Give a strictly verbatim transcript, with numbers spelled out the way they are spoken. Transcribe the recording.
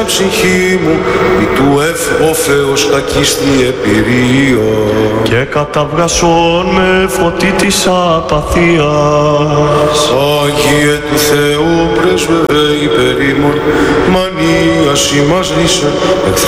ψυχή μου, μη του εύχω Θεός κακίστη επηρεία. Και καταβγασών με φωτί της απαθίας. Άγιε του Θεού πρέσβευε υπερήμων, μανίας ημάς ρίσε,